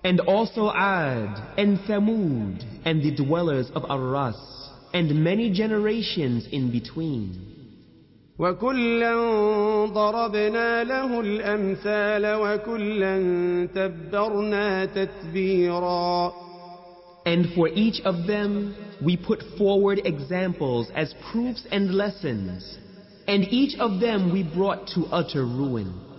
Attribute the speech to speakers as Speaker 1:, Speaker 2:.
Speaker 1: And also Ad and Thamud and the dwellers of Arras and many generations in between.
Speaker 2: وكلا ضربنا له الأمثال وكلا تبرنا تتبيرا.
Speaker 1: And for each of them we put forward examples as proofs and lessons, and each of them we brought to utter ruin.